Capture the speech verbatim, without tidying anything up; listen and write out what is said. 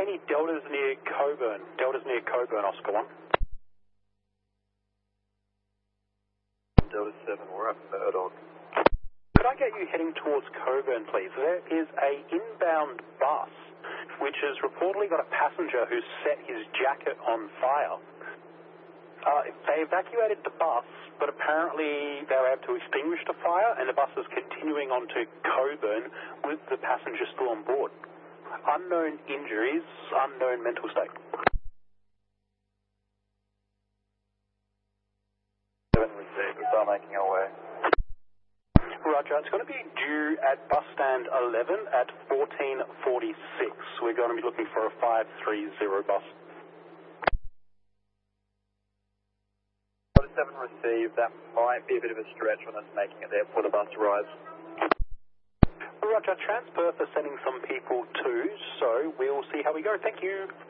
any deltas near Coburn? Deltas near Coburn, Oscar one. Delta seven, we're at Murdoch. Could I get you heading towards Coburn, please? There is a inbound bus which has reportedly got a passenger who's set his jacket on fire. Uh, they evacuated the bus, but apparently they were able to extinguish the fire, and the bus is continuing on to Coburn with the passenger still on board. Unknown injuries, unknown mental state. Seven received, we start making our way. Roger, it's going to be due at bus stand eleven at fourteen forty-six. We're going to be looking for a five three zero bus. Delta seven received, that might be a bit of a stretch when it's making it there before the bus arrives. Roger, Transperth are sending some people too, so we'll see how we go. Thank you.